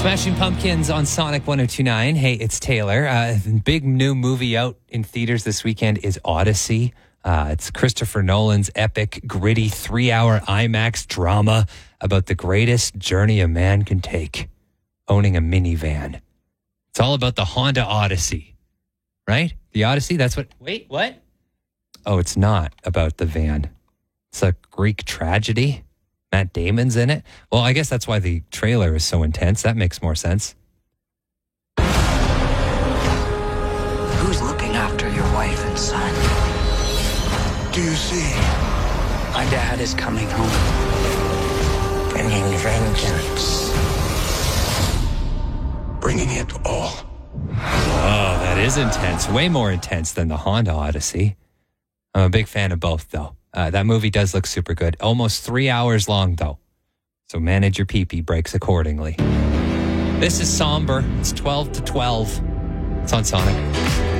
Smashing Pumpkins on Sonic 102.9. Hey, it's Taylor. Big new movie out in theaters this weekend is Odyssey. It's Christopher Nolan's epic, gritty 3-hour IMAX drama about the greatest journey a man can take, owning a minivan. It's all about the Honda Odyssey, right? The Odyssey, that's what... Wait, what? Oh, it's not about the van. It's a Greek tragedy. Matt Damon's in it. Well, I guess that's why the trailer is so intense. That makes more sense. Who's looking after your wife and son? Do you see? My dad is coming home. Bringing vengeance. Bringing it all. Oh, that is intense. Way more intense than the Honda Odyssey. I'm a big fan of both, though. That movie does look super good. Almost 3 hours long, though. So manage your pee-pee breaks accordingly. This is Somber. It's 12 to 12. It's on Sonic.